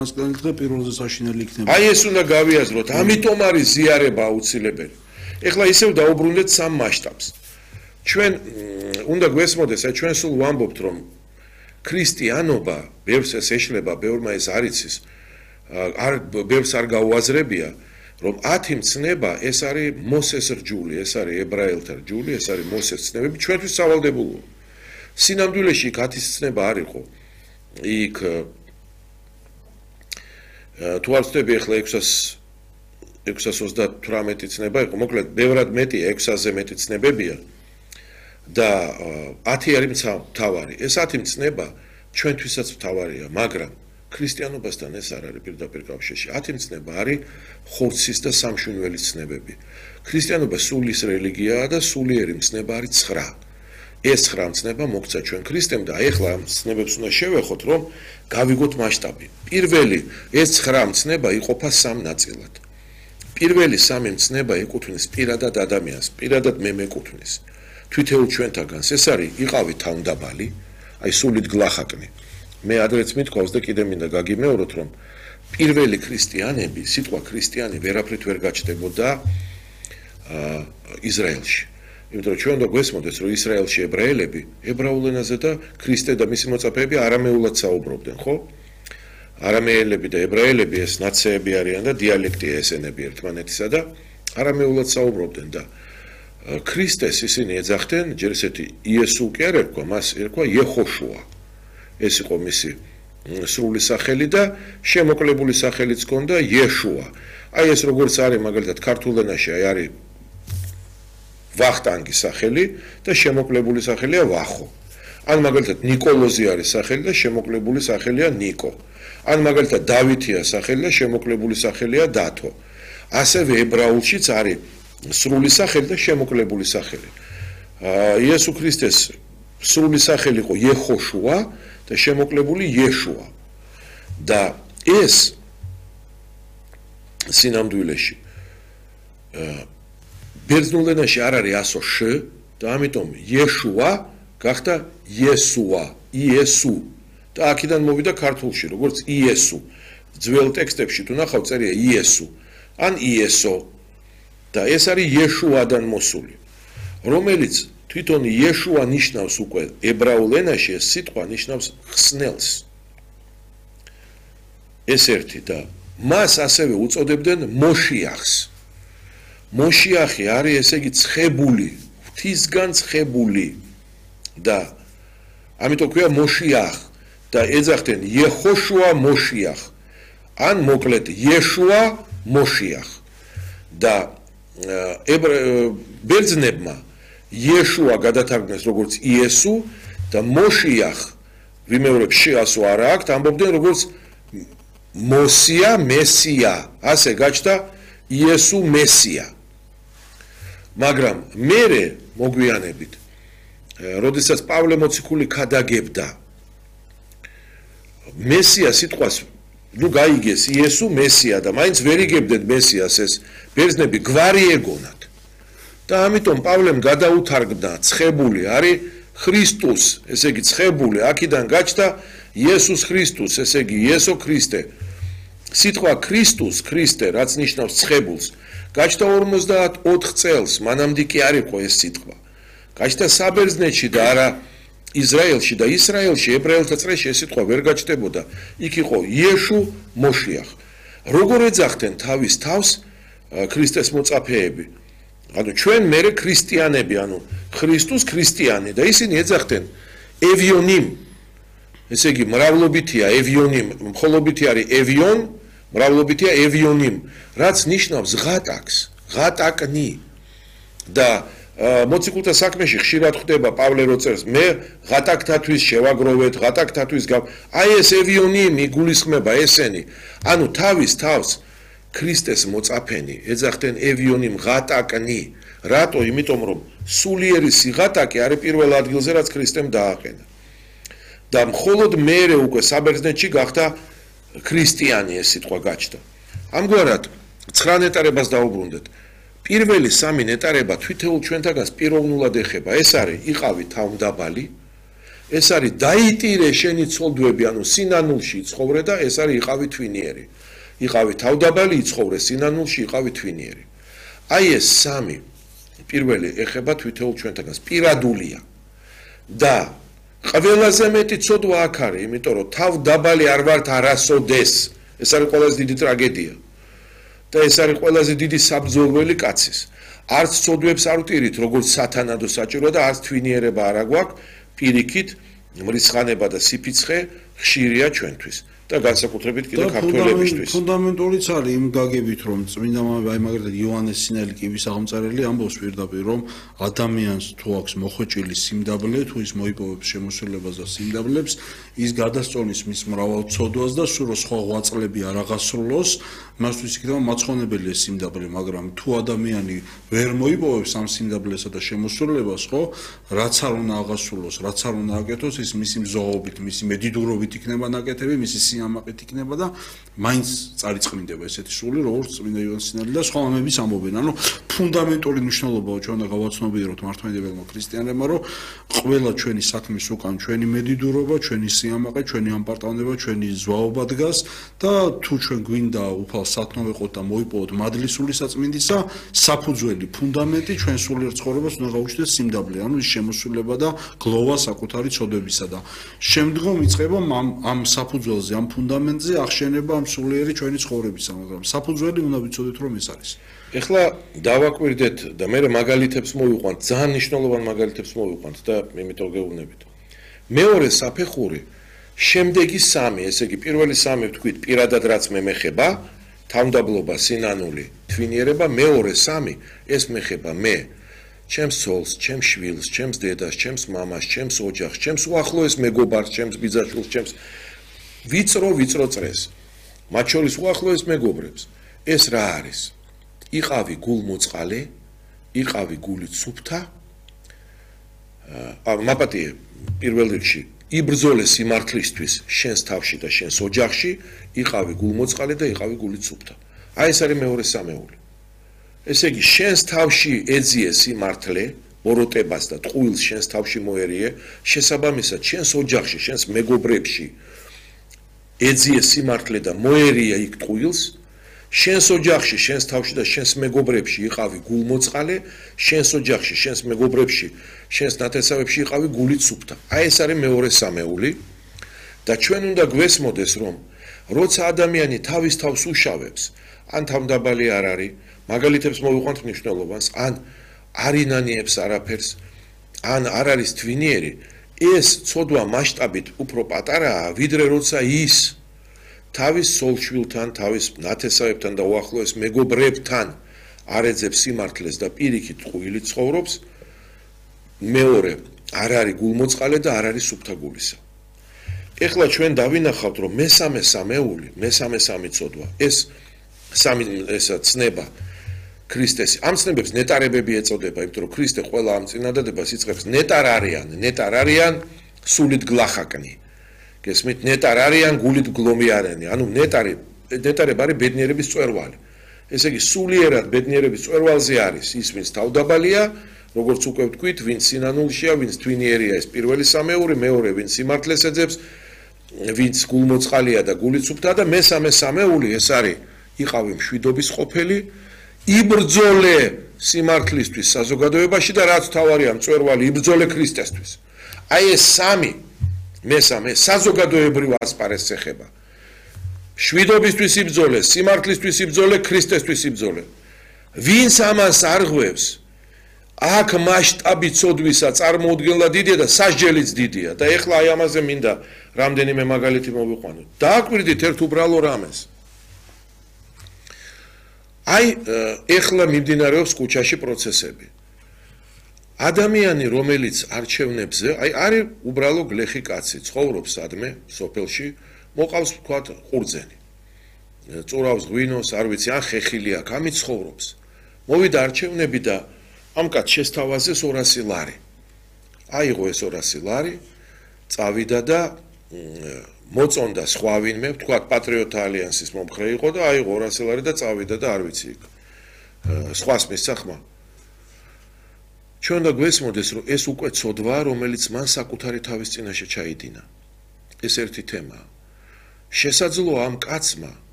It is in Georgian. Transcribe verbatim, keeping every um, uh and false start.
მასკანილთა პირველზე საშინელი იქნება. აი ეს უნდა გავიაზროთ, ამიტომ არის ზიარება აუცილებელი. ეხლა ისევ დაუბრუნდეთ სამ მასშტაბს. ჩვენ უნდა გვესმოდეს, აი ჩვენ სულ ვამბობთ, რომ ქრისტიანობა ბევრს ეს ეშლება, ბევრმა ეს არ იცის, არ ბევრს არ გაუაზრებია, რომ ათი მცნება ეს არის მოსეს რჯული, ეს არის ებრაელთა რჯული, ეს არის მოსეს ცნებები, ჩვენთვის სავალდებულოა. სინამდვილეში იქ ათის ცნება არ იყო. იქ თუ არ ვწდები ახლა ექვსას ოცდათვრამეტი ცნება იყო, მოკლედ ბევრად მეტი ექვსზე მეტი ცნებებია და ათი არის მთავარი. ეს ათი მცნება ჩვენთვისაც მთავარია, მაგრამ ქრისტიანობასთან ეს არ არის პირდაპირ კავშირში. ათი მცნება არის ხორცის და სამშვენიველის ცნებები. ქრისტიანობა სულის რელიგიაა და სულიერი მცნება არის ცხრა. ეს ცხრა მცნება მოგცა ჩვენ ქრისტემ და ეხლა ამ ცნებებს უნდა შევეხოთ, რომ გავიგოთ მასშტაბი. პირველი ეს ცხრა მცნება იყოფა სამ ნაწილად. პირველი სამი მცნება ეკუთვნის პირადად ადამიანს, პირადად მე მეკუთვნის. თვითეულ ჩვენთაგანს ეს არის იყავი თავმდაბალი, აი სულით გლახაკნი. მე ადრეც მithქვავს და კიდე მინდა გაგიმეოროთ, რომ პირველი ქრისტიანები, სიტყვა ქრისტიანი ვერაფრით ვერ გაჩნდებოდა ისრაელში. იმიტომ რომ ჩვენ უნდა გვესმოდეს, რომ ისრაელში ებრაელები ებრაულ ენაზე და ქრისტე და მისი მოწაფეები არამეულად საუბრობდნენ, ხო? არამეელები და ებრაელები ეს ნაციები არიან და დიალექტია ესენები ერთმანეთისა და არამეულად საუბრობდნენ და ქრისტეს ისინი ეძახდნენ, ჯერ ესეთი იესუ კი არ ერქვა, მას ერქვა იეხოშუა. ეს იყო მისი სრული სახელი და შემოკლებული სახელიც ჰქონდა იეშუა. აი ეს როგორც არის მაგალითად ქართულ ენაში აი არის ვახტანგი სახელი და შემოკლებული სახელია ვახო. ან მაგალითად ნიკოლოზი არის სახელი და შემოკლებული სახელია ნიკო. ან მაგალითად დავითია სახელი და შემოკლებული სახელია დათო. ასევე ებრაულშიც არის სრული სახელი და შემოკლებული სახელი. იესუ ქრისტეს სრული სახელი იყო იეხოშუა და შემოკლებული იეშუა. და ეს სინამდვილეში ბერძნულ ენაში არ არის ასო შ და ამიტომ იეშუა გახდა იესუა, იესუ. და აქედან მოვიდა ქართულში, როგორც იესუ. ძველ ტექსტებში თუ ნახავთ წერია იესუ ან იესო. და ეს არის იეშუადან მოსული, რომელიც თვითონ იეშუა ნიშნავს უკვე ებრაულ ენაში, ეს სიტყვა ნიშნავს ხსნელს. ეს ერთი და მას ასევე უწოდებდნენ მოშიახს. მოშიახი არის ესე იგი ცხებული, ღვთისგან ცხებული და ამიტომ ქვია მოშიახ და ეძახდნენ იეხოშუა მოშიახ ან მოკლედ იეშუა მოშიახ და ბერძნებმა იეშუა გადათარგმნეს როგორც იესუ და მოშიახ ვიმეორებ შეასო არ აქვს, ამბობდნენ როგორც მოსია, მესია, ასე გაჩნდა იესუ მესია. მაგრამ მერე მოგვიანებით, როდესაც პავლე მოციქული ქადაგებდა მესია სიტყვას, ნუ გაიგეს იესუ მესია და მაინც ვერ იგებდნენ მესიას, ეს ბერძნები გვარი ეგონათ. და ამიტომ პავლემ გადაუთარგმნა ცხებული არის ქრისტუს, ესე იგი ცხებული, აქედან გაჩნდა იესუს ქრისტუს, ესე იგი იესო ქრისტე. სიტყვა ქრისტუს, ქრისტე, რაც ნიშნავს ცხებულს, გაჩნდა ორმოცდაოთხ წელს, მანამდე კი არ იყო ეს სიტყვა. გაჩნდა საბერძნეთში და არა ისრაელში და ისრაელში ებრაელთა წრეში ეს სიტყვა ვერ გაჩნდებოდა. იქ იყო იეშუ მოშიახ. როგორ ეძახდნენ თავის თავს ქრისტეს მოწაფეები? ანუ ჩვენ მერე ქრისტიანები, ანუ ქრისტუს ქრისტიანი და ისინი ეძახდნენ ევიონიმ. ესე იგი მრავლობითია ევიონიმ, მხოლობითი არის ევიონ, მრავლობითია ევიონიმ, რაც ნიშნავს ღატაკს, ღატაკნი. და მოციქულთა საქმეში ხშირად ხვდება პავლე როწერს, მე ღატაკთათვის შევაგროვეთ, ღატაკთათვის გავ. აი ეს ევიონიმ იგულისხმება ესენი. ანუ თავის თავს ქრისტეს მოწაფენი ეძახდნენ ევიონიმ ღატაკნი. რატო? იმიტომ რომ სულიერი სიღატაკი არის პირველ ადგილზე, რაც ქრისტემ დააყენა. და მხოლოდ მერე უკვე საბერძნეთში გახდა ქრისტიანი ეს სიტყვა გაჩნდა. ამგვარად ცხრა ნეტარებას დაუბრუნდეთ. პირველი სამი ნეტარება თვითეულ ჩვენთაგანს პიროვნულად ეხება. ეს არის იყავი თავმდაბალი, ეს არის დაიტირე შენი ცოდვები, ანუ სინანულში იცხოვრე და ეს არის იყავი თვინიერი. იყავი თავდაბალი, იცხოვრე სინანულში, იყავი თვინიერი. აი ეს სამი პირველი ეხება თვითეულ ჩვენთანაც პირადულია და ყველაზე მეტი ცოდვა აქ არის, იმიტომ რომ თავდაბალი არ ვართ არასოდეს. ეს არის ყველაზე დიდი ტრაგედია. და ეს არის ყველაზე დიდი საბრძოლველი კაცის. არც ცოდვებს არ ვტირით, როგორც სათანადო საჭიროა და არც თვინიერება არ აგვაქვს, პირიქით, მრისხანება და სიფიცხე ხშირია ჩვენთვის. და განსაკუთრებით კიდე ქართველებისთვის. ფუნდამენტურიც არის იმ გაგებით, რომ წმინდა აი მაგალითად იოანეს სინელი კიბის აღმწერელი ამბობს პირდაპირ, რომ ადამიანს თუ აქვს მოხვეჭილი სიმდაბლე, თუ ის მოიპოვებს შემოსულებას და სიმდაბლებს, ის გადასწონის მის მრავალ ცოდვას და სულ სხვა ღვაწლები არ აღასრულოს, მასთვის იქნება მაცხონებელია სიმდაბლე, მაგრამ თუ ადამიანი ვერ მოიპოვებს ამ სიმდაბლესა და შემოსულებას, ხო, რაც არ უნდა აღასრულოს, რაც არ უნდა აკეთოს, ის მისი მზოობით, მისი მედიდურობით იქნება ნაკეთები, მისი ამაყით იქნება და მაინც წარიწყმინდება ესეთი სული, როგორც წმინდა იოანეს სინელი და სხვა ამბების ამბობენ. ანუ ფუნდამენტური მნიშვნელობაა ჩვენ და გავაცნობიეროთ მართლმადიდებელმა ქრისტიანებმა, რომ ყველა ჩვენი საქმის უკან ჩვენი მედიდურობა, ჩვენი სიამაყე, ჩვენი ამპარტავნება, ჩვენი ზვაობა დგას და თუ ჩვენ გვინდა უფალ სათნო ვიყოთ და მოიპოვოთ მადლისული საწმინდისა, საფუძველი, ფუნდამენტი ჩვენ სულიერ ცხოვრებას უნდა გავუჩნდეს სიმდაბლე, ანუ ის შემოსულება და გლოვა საკუთარი ცოდვებისა და შემდგომ იწყება ამ ამ საფუძველზე ამ ფუნდამენტზე ახშენება ამ სულიერი ჩვენი ცხოვრებისა, მაგრამ საფუძველი უნდა ვიცოდეთ რომ ეს არის. ეხლა დავაკვირდეთ და მე მაგალითებს მოვიყვანთ, ძალიან მნიშვნელოვან მაგალითებს მოვიყვანთ და იმიტომ გეუბნებით. მეორე საფეხური, შემდეგი სამი, ესე იგი პირველი სამი ვთქვით, პირადად რაც მე მეხება, თავდაბლობა, სინანული, თვინიერება, მეორე სამი, ეს მეხება მე, ჩემს ცოლს, ჩემს შვილს, ჩემს დედას, ჩემს მამას, ჩემს ოჯახს, ჩემს უახლოეს მეგობარს, ჩემს ბიძაშვილს, ჩემს ვიწრო ვიწრო წრეს. მათ შორის უახლოეს მეგობრებს. ეს რა არის? იყავი გულმოწყალე, იყავი გულით სუფთა. აა მაპატიე პირველ რიგში იბრძოლე სიმართლისთვის შენს თავში და შენს ოჯახში, იყავი გულმოწყალე და იყავი გულით სუფთა. აი ეს არის მეორე სამეული. ესე იგი შენს თავში ეძიე სიმართლე, ბოროტებას და ტყუილს შენს თავში მოერიე, შესაბამისად შენს ოჯახში, შენს მეგობრებში ეძიე სიმართლე და მოერია იქ ტყუილს, შენს ოჯახში, შენს თავში და შენს მეგობრებში იყავი გულმოწყალე, შენს ოჯახში, შენს მეგობრებში, შენს ნათესავებში იყავი გულით სუფთა. აი ეს არის მეორე სამეული და ჩვენ უნდა გვესმოდეს, რომ როცა ადამიანი თავის თავს უშავებს, ან თავდაბალი არ არის, მაგალითებს მოვიყვანთ მნიშვნელოვანს, ან არ ინანიებს არაფერს, ან არ არის თვინიერი, ეს ცოდვა მასშტაბით უფრო პატარაა, ვიდრე როცა ის თავის სოლშვილთან, თავის ნათესავებთან და უახლოეს მეგობრებთან არ ეძებს სიმართლეს და პირიქით ტყუილით ცხოვრობს, მეორე არ არის გულმოწყალე და არ არის სუფთა გულისა. ეხლა ჩვენ დავინახავთ, რომ მესამე სამეული, მესამე სამი ცოდვა, ეს სამი ესა ცნება ქრისტეს, ამ ცნებებს ნეტარებები ეწოდება, იმიტომ რომ ქრისტე ყველა ამ წინადადებას იწყებს ნეტარ არიან, ნეტარ არიან სულით გლახაკნი. გესმით, ნეტარ არიან გულით გლომიარენი, ანუ ნეტარი, ნეტარება არის ბედნიერების წვერვალი. ესე იგი, სულიერად ბედნიერების წვერვალზე არის ის, ვინც თავდაბალია, როგორც უკვე ვთქვით, ვინც სინანულშია, ვინც თვინიერია, ეს პირველი სამეული, მეორე ვინც სიმართლეს ეძებს, ვინც გულმოწყალია და გულით სუფთა და მესამე სამეული ეს არის იყავი მშვიდობის ყოფილი, იბრძოლე სიმართლისთვის საზოგადოებაში და რაც თავარია მწვერვალი იბრძოლე ქრისტესთვის. აი ეს სამი მესამე საზოგადოებრივ ასპარეზს ეხება. მშვიდობისთვის იბრძოლე, სიმართლისთვის იბრძოლე, ქრისტესთვის იბრძოლე. ვინც ამას არღვევს, აქ მასშტაბი ცოდვისა წარმოუდგენლად დიდია და სასჯელიც დიდია და ეხლა აი ამაზე მინდა რამდენიმე მაგალითი მოვიყვანოთ. დააკვირდით ერთ უბრალო რამეს. აი ეხლა მიმდინარეობს ქუჩაში პროცესები. ადამიანი, რომელიც არჩევნებზე, აი არის უბრალო გლეხი კაცი, ცხოვრობს სადმე, სოფელში, მოყავს ვთქვათ ყურძენი. წურავს ღვინოს, არ ვიცი, ან ხეხილი აქვს, ამით ცხოვრობს. მოვიდა არჩევნები და ამ კაცს შესთავაზეს ორასი ლარი. აიღო ეს ორასი ლარი, წავიდა და მოწონდა სხვა ვინმე, ვთქვათ პატრიოტთა ალიანსის მომხრე იყო და აიღო ორასი ლარი და წავიდა და არ ვიცი იქ სხვას მისცა ხმა. ჩვენ უნდა გვესმოდეს, რომ ეს უკვე ცოდვაა, რომელიც მან საკუთარი თავის წინაშე ჩაიდინა. ეს ერთი თემაა. შესაძლოა ამ კაცმა